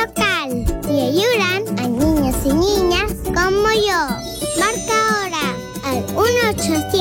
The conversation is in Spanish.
local y ayudan a niños y niñas como yo. Marca ahora al 1-800